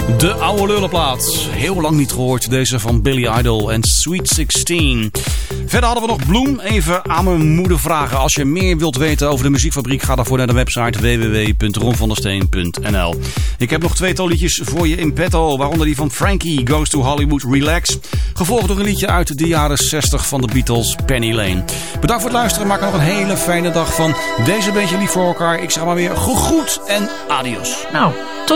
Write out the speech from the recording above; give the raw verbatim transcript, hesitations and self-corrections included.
De oude lullenplaat. Heel lang niet gehoord. Deze van Billy Idol en Sweet sixteen. Verder hadden we nog Bloem. Even aan mijn moeder vragen. Als je meer wilt weten over de muziekfabriek, ga daarvoor naar de website w w w punt ron van der steen punt n l. Ik heb nog twee liedjes voor je in petto. Waaronder die van Frankie Goes to Hollywood Relax. Gevolgd door een liedje uit de jaren zestig van de Beatles, Penny Lane. Bedankt voor het luisteren. Maak er nog een hele fijne dag van. Deze beetje lief voor elkaar. Ik zeg maar weer goed en adios. Nou,